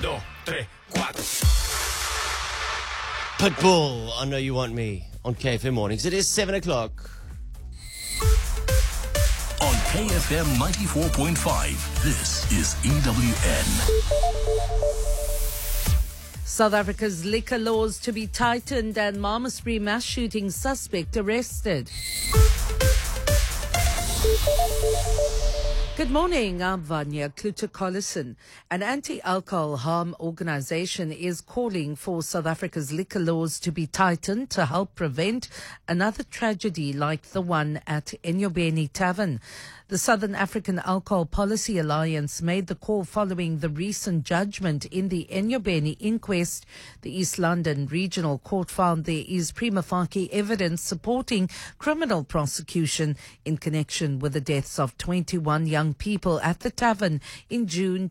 2, 3, 4. Pitbull, I Know You Want Me on KFM Mornings. It is 7 o'clock. On KFM 94.5, this is EWN. South Africa's liquor laws to be tightened and Malmesbury mass shooting suspect arrested. Good morning, I'm Vanya Kluter-Collison. An anti-alcohol harm organisation is calling for South Africa's liquor laws to be tightened to help prevent another tragedy like the one at Enyobeni Tavern. The Southern African Alcohol Policy Alliance made the call following the recent judgment in the Enyobeni inquest. The East London Regional Court found there is prima facie evidence supporting criminal prosecution in connection with the deaths of 21 young people at the tavern in June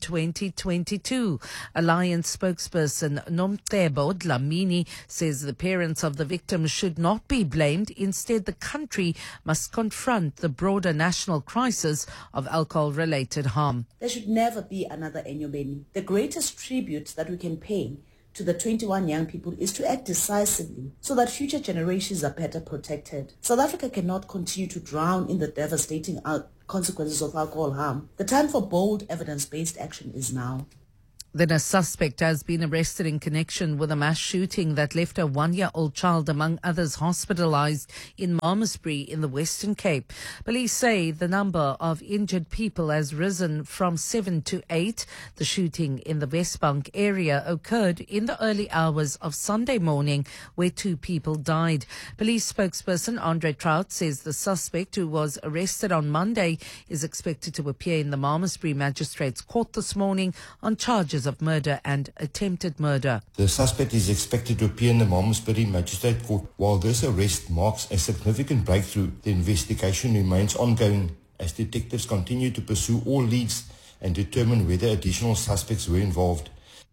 2022. Alliance spokesperson Nomcebo Dlamini says the parents of the victims should not be blamed. Instead, the country must confront the broader national crisis of alcohol-related harm. There should never be another Enyobeni. The greatest tribute that we can pay to the 21 young people is to act decisively so that future generations are better protected. South Africa cannot continue to drown in the devastating consequences of alcohol harm. The time for bold evidence-based action is now. Then a suspect has been arrested in connection with a mass shooting that left a 1-year-old child, among others, hospitalized in Malmesbury in the Western Cape. Police say the number of injured people has risen from 7 to 8. The shooting in the Westbank area occurred in the early hours of Sunday morning, where 2 people died. Police spokesperson Andre Trout says the suspect, who was arrested on Monday, is expected to appear in the Malmesbury Magistrates Court this morning on charges of murder and attempted murder. The suspect is expected to appear in the Malmesbury Magistrate Court. While this arrest marks a significant breakthrough, the investigation remains ongoing as detectives continue to pursue all leads and determine whether additional suspects were involved.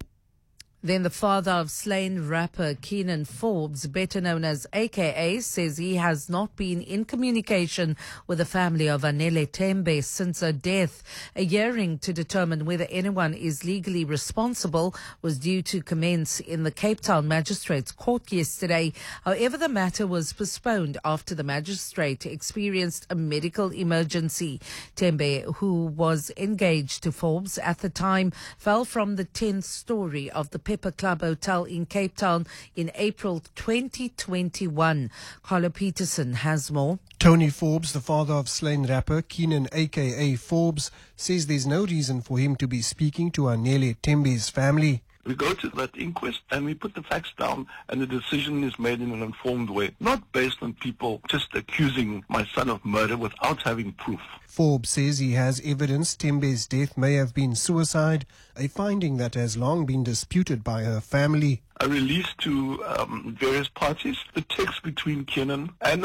Then the father of slain rapper Keenan Forbes, better known as AKA, says he has not been in communication with the family of Anele Tembe since her death. A hearing to determine whether anyone is legally responsible was due to commence in the Cape Town Magistrates Court yesterday. However, the matter was postponed after the magistrate experienced a medical emergency. Tembe, who was engaged to Forbes at the time, fell from the 10th story of the Pepper Club Hotel in Cape Town in April 2021. Carlo Peterson has more. Tony Forbes, the father of slain rapper Keenan aka Forbes, says there's no reason for him to be speaking to Anele Tembe's family. We go to that inquest and we put the facts down and the decision is made in an informed way, not based on people just accusing my son of murder without having proof. Forbes says he has evidence Tembe's death may have been suicide, a finding that has long been disputed by her family. I released to various parties the text between Keenan and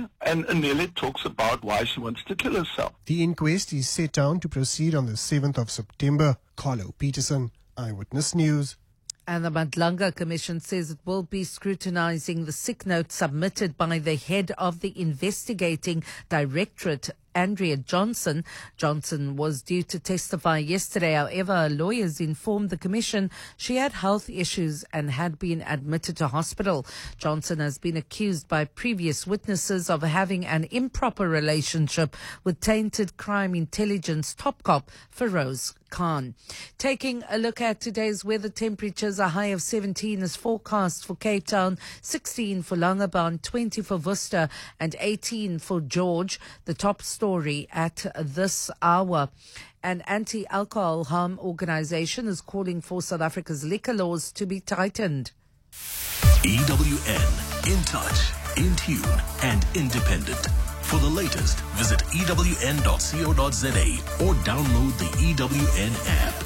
Anele talks about why she wants to kill herself. The inquest is set down to proceed on the 7th of September. Carlo Peterson, Eyewitness News. And the Madlanga Commission says it will be scrutinizing the sick note submitted by the head of the investigating directorate, Andrea Johnson. Johnson was due to testify yesterday. However, her lawyers informed the Commission she had health issues and had been admitted to hospital. Johnson has been accused by previous witnesses of having an improper relationship with tainted crime intelligence top cop Feroz Khan. Taking a look at today's weather temperatures, a high of 17 is forecast for Cape Town, 16 for Langebaan, 20 for Worcester and 18 for George. The top story at this hour. An anti-alcohol harm organisation is calling for South Africa's liquor laws to be tightened. EWN, in touch, in tune and independent. For the latest, visit ewn.co.za or download the EWN app.